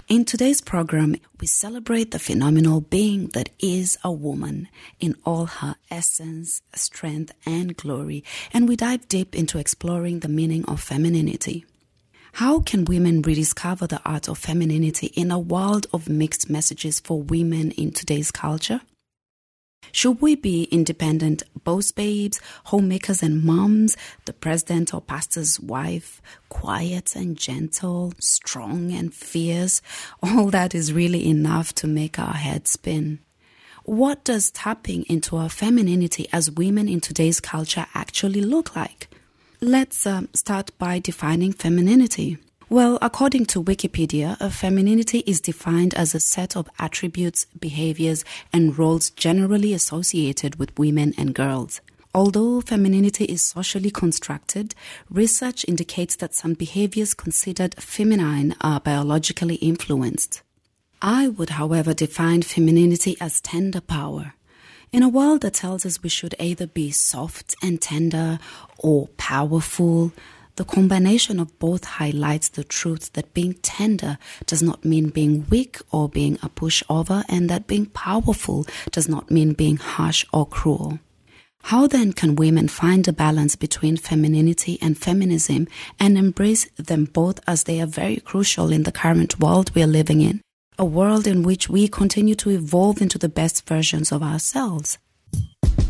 In today's program, we celebrate the phenomenal being that is a woman in all her essence, strength, and glory, and we dive deep into exploring the meaning of femininity. How can women rediscover the art of femininity in a world of mixed messages for women in today's culture? Should we be independent boss babes, homemakers and moms, the president or pastor's wife, quiet and gentle, strong and fierce? All that is really enough to make our heads spin. What does tapping into our femininity as women in today's culture actually look like? Let's start by defining femininity. Well, according to Wikipedia, femininity is defined as a set of attributes, behaviors, and roles generally associated with women and girls. Although femininity is socially constructed, research indicates that some behaviors considered feminine are biologically influenced. I would, however, define femininity as tender power. In a world that tells us we should either be soft and tender or powerful, the combination of both highlights the truth that being tender does not mean being weak or being a pushover, and that being powerful does not mean being harsh or cruel. How then can women find a balance between femininity and feminism and embrace them both, as they are very crucial in the current world we are living in? A world in which we continue to evolve into the best versions of ourselves.